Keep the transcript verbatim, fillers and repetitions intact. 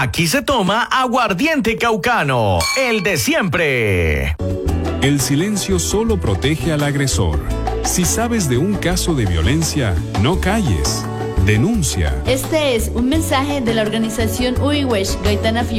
Aquí se toma aguardiente caucano, el de siempre. El silencio solo protege al agresor. Si sabes de un caso de violencia, no calles. Denuncia. Este es un mensaje de la organización Uiwesh Gaitana Fiu.